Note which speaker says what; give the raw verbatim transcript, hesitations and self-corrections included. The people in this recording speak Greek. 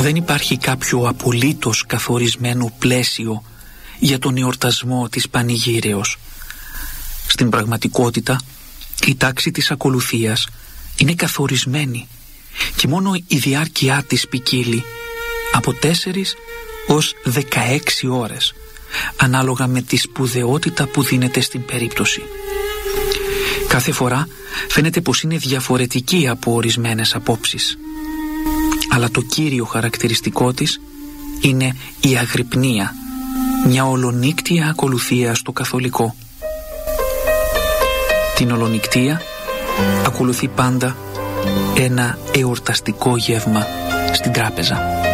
Speaker 1: Δεν υπάρχει κάποιο απολύτως καθορισμένο πλαίσιο για τον εορτασμό της Πανηγύρεως. Στην πραγματικότητα, η τάξη της ακολουθίας είναι καθορισμένη και μόνο η διάρκεια της ποικίλει από τέσσερις ως δεκαέξι ώρες, ανάλογα με τη σπουδαιότητα που δίνεται στην περίπτωση. Κάθε φορά φαίνεται πως είναι διαφορετική από ορισμένες απόψεις, αλλά το κύριο χαρακτηριστικό της είναι η αγρυπνία, μια ολονύκτια ακολουθία στο καθολικό. Την ολονυκτία ακολουθεί πάντα ένα εορταστικό γεύμα στην τράπεζα.